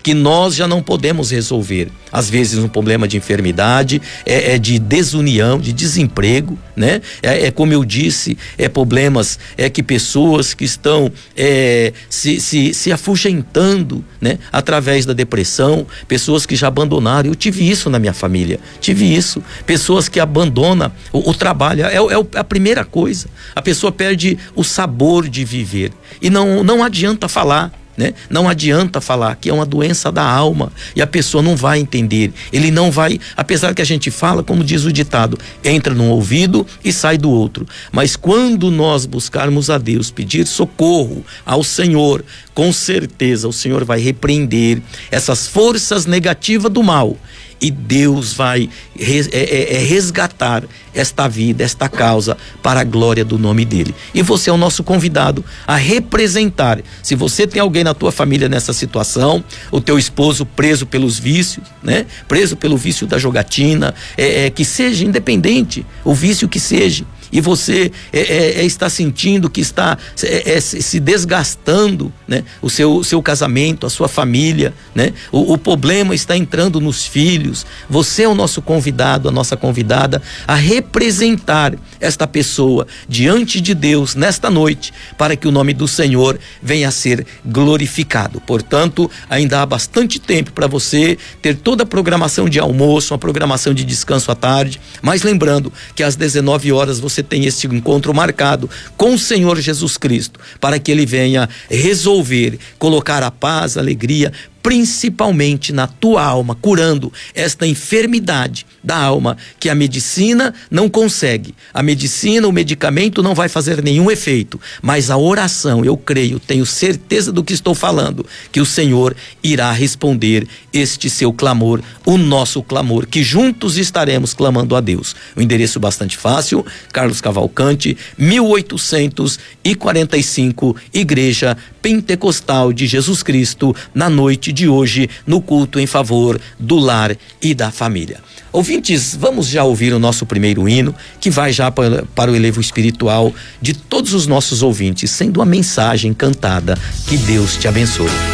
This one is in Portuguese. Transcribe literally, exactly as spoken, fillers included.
que nós já não podemos resolver. Às vezes um problema de enfermidade, é, é de desunião, de desemprego, né? É, é como eu disse, é problemas, é que pessoas que estão é, se, se, se afugentando, né? Através da depressão, pessoas que já abandonaram. Eu tive isso na minha família, tive isso. Pessoas que abandonam o, o trabalho, é, é a primeira coisa. A pessoa perde o sabor de viver e não, não adianta falar. Né? Não adianta falar que é uma doença da alma e a pessoa não vai entender, ele não vai, apesar que a gente fala, como diz o ditado, entra num ouvido e sai do outro, mas quando nós buscarmos a Deus, pedir socorro ao Senhor, com certeza o Senhor vai repreender essas forças negativas do mal e Deus vai res, é, é, resgatar esta vida, esta causa para a glória do nome dele. E você é o nosso convidado a representar. Se você tem alguém na tua família nessa situação, o teu esposo preso pelos vícios, né? Preso pelo vício da jogatina, é, é, que seja independente, o vício que seja, e você é, é, é, está sentindo que está é, é, se desgastando, né? O seu, o seu casamento, a sua família, né? O, o problema está entrando nos filhos. Você é o nosso convidado, a nossa convidada a representar esta pessoa diante de Deus nesta noite, para que o nome do Senhor venha a ser glorificado. Portanto, ainda há bastante tempo para você ter toda a programação de almoço, uma programação de descanso à tarde, mas lembrando que às dezenove horas você tem este encontro marcado com o Senhor Jesus Cristo, para que ele venha resolver, colocar a paz, a alegria, principalmente na tua alma, curando esta enfermidade da alma que a medicina não consegue. A medicina, o medicamento não vai fazer nenhum efeito, mas a oração, eu creio, tenho certeza do que estou falando, que o Senhor irá responder este seu clamor, o nosso clamor, que juntos estaremos clamando a Deus. O endereço bastante fácil, Carlos Cavalcante, mil oitocentos e quarenta e cinco, Igreja Pentecostal de Jesus Cristo, na noite de hoje, no culto em favor do lar e da família. Ouvintes, vamos já ouvir o nosso primeiro hino, que vai já para, para o elevo espiritual de todos os nossos ouvintes, sendo uma mensagem cantada. Que Deus te abençoe.